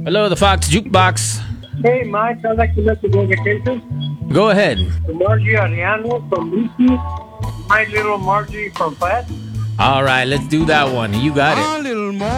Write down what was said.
Hello, the Fox Jukebox. Hey, Mike, I'd like to let you go vacation. Go ahead. Margie Ariano from Lucy. My little Margie from Platt. All right, let's do that one. You got it.